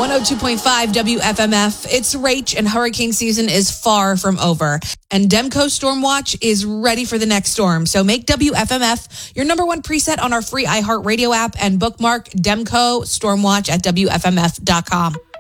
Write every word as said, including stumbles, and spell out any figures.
one oh two point five W F M F. It's Rach, and hurricane season is far from over. And Demco Storm Watch is ready for the next storm. So make W F M F your number one preset on our free iHeartRadio app and bookmark Demco Storm Watch at W F M F dot com.